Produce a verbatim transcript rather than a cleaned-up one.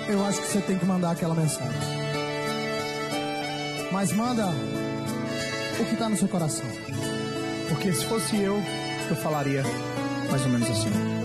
eu acho que você tem que mandar aquela mensagem. Mas manda o que tá no seu coração. Porque se fosse eu, eu falaria mais ou menos assim.